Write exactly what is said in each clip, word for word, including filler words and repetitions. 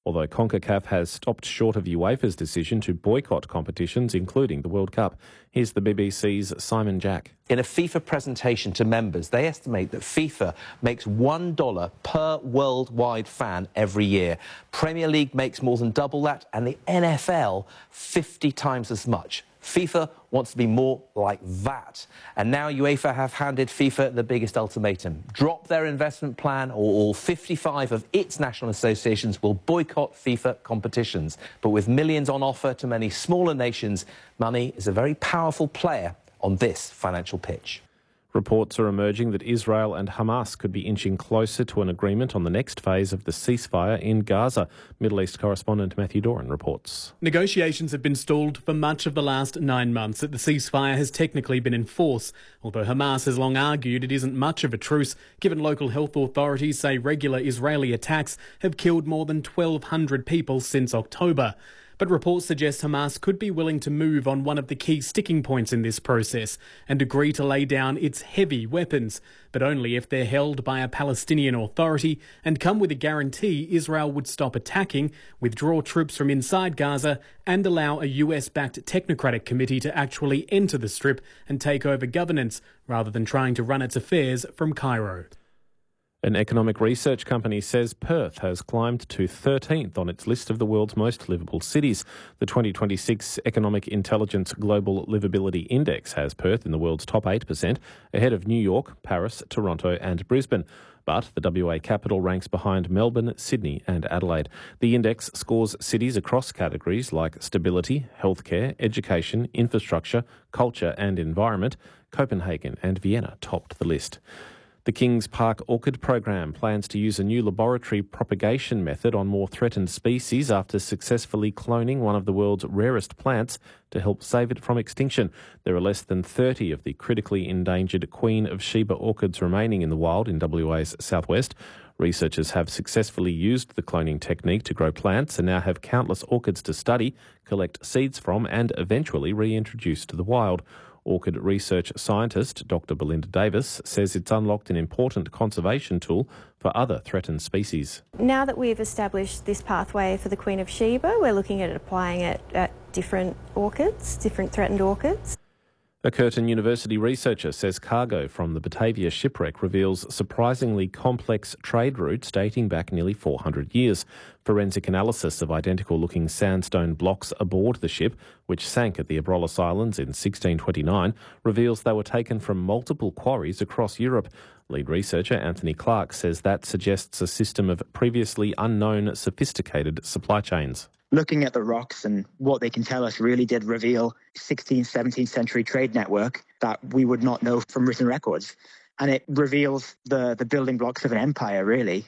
although CONCACAF has stopped short of UEFA's decision to boycott competitions, including the World Cup. Here's the B B C's Simon Jack. In a FIFA presentation to members, they estimate that FIFA makes one dollar per worldwide fan every year. Premier League makes more than double that, and the N F L fifty times as much. FIFA wants to be more like that. And now UEFA have handed FIFA the biggest ultimatum. Drop their investment plan or all fifty-five of its national associations will boycott FIFA competitions. But with millions on offer to many smaller nations, money is a very powerful player on this financial pitch. Reports are emerging that Israel and Hamas could be inching closer to an agreement on the next phase of the ceasefire in Gaza. Middle East correspondent Matthew Doran reports. Negotiations have been stalled for much of the last nine months that the ceasefire has technically been in force, although Hamas has long argued it isn't much of a truce, given local health authorities say regular Israeli attacks have killed more than twelve hundred people since October. But reports suggest Hamas could be willing to move on one of the key sticking points in this process and agree to lay down its heavy weapons, but only if they're held by a Palestinian authority and come with a guarantee Israel would stop attacking, withdraw troops from inside Gaza and allow a U S-backed technocratic committee to actually enter the Strip and take over governance, rather than trying to run its affairs from Cairo. An economic research company says Perth has climbed to thirteenth on its list of the world's most livable cities. The twenty twenty-six Economic Intelligence Global Livability Index has Perth in the world's top eight percent, ahead of New York, Paris, Toronto and Brisbane. But the W A capital ranks behind Melbourne, Sydney and Adelaide. The index scores cities across categories like stability, healthcare, education, infrastructure, culture and environment. Copenhagen and Vienna topped the list. The Kings Park Orchid Program plans to use a new laboratory propagation method on more threatened species after successfully cloning one of the world's rarest plants to help save it from extinction. There are less than thirty of the critically endangered Queen of Sheba orchids remaining in the wild in W A's southwest. Researchers have successfully used the cloning technique to grow plants and now have countless orchids to study, collect seeds from and eventually reintroduce to the wild. Orchid research scientist Doctor Belinda Davis says it's unlocked an important conservation tool for other threatened species. Now that we've established this pathway for the Queen of Sheba, we're looking at applying it at different orchids, different threatened orchids. A Curtin University researcher says cargo from the Batavia shipwreck reveals surprisingly complex trade routes dating back nearly four hundred years. Forensic analysis of identical-looking sandstone blocks aboard the ship, which sank at the Abrolhos Islands in sixteen twenty-nine, reveals they were taken from multiple quarries across Europe. Lead researcher Anthony Clark says that suggests a system of previously unknown sophisticated supply chains. Looking at the rocks and what they can tell us really did reveal sixteenth, seventeenth century trade network that we would not know from written records. And it reveals the, the building blocks of an empire, really.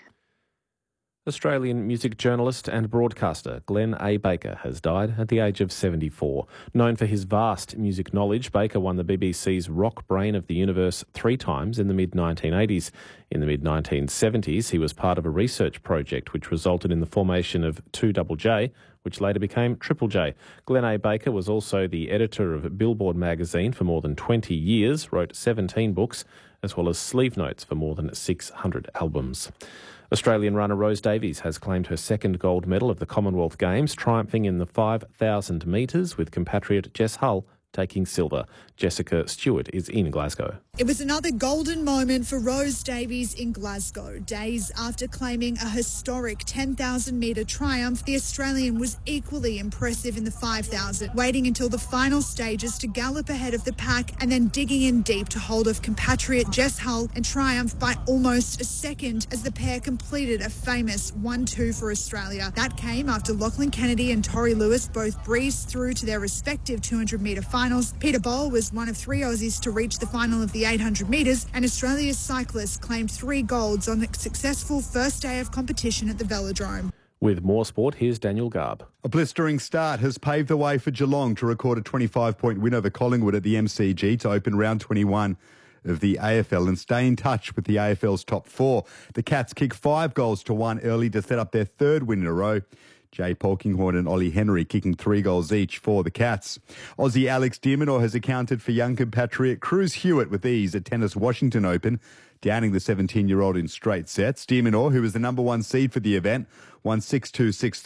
Australian music journalist and broadcaster Glenn A. Baker has died at the age of seventy-four. Known for his vast music knowledge, Baker won the B B C's Rock Brain of the Universe three times in the mid nineteen eighties. In the mid nineteen seventies, he was part of a research project which resulted in the formation of two J J, which later became Triple J. Glenn A. Baker was also the editor of Billboard magazine for more than twenty years, wrote seventeen books, as well as sleeve notes for more than six hundred albums. Australian runner Rose Davies has claimed her second gold medal of the Commonwealth Games, triumphing in the five thousand metres with compatriot Jess Hull taking silver. Jessica Stewart is in Glasgow. It was another golden moment for Rose Davies in Glasgow. Days after claiming a historic ten thousand metre triumph, the Australian was equally impressive in the five thousand, waiting until the final stages to gallop ahead of the pack and then digging in deep to hold off compatriot Jess Hull and triumph by almost a second as the pair completed a famous one two for Australia. That came after Lachlan Kennedy and Tori Lewis both breezed through to their respective two hundred metre finals. Peter Bowl was one of three Aussies to reach the final of the eight hundred metres, and Australia's cyclists claimed three golds on the successful first day of competition at the Velodrome. With more sport, here's Daniel Garb. A blistering start has paved the way for Geelong to record a twenty-five point win over Collingwood at the M C G to open round twenty-one of the A F L and stay in touch with the A F L's top four. The Cats kick five goals to one early to set up their third win in a row. Jay Polkinghorne and Ollie Henry kicking three goals each for the Cats. Aussie Alex de Minaur has accounted for young compatriot Cruz Hewitt with ease at Tennis Washington Open, downing the seventeen-year-old in straight sets. De Minaur, who was the number one seed for the event, won six two, six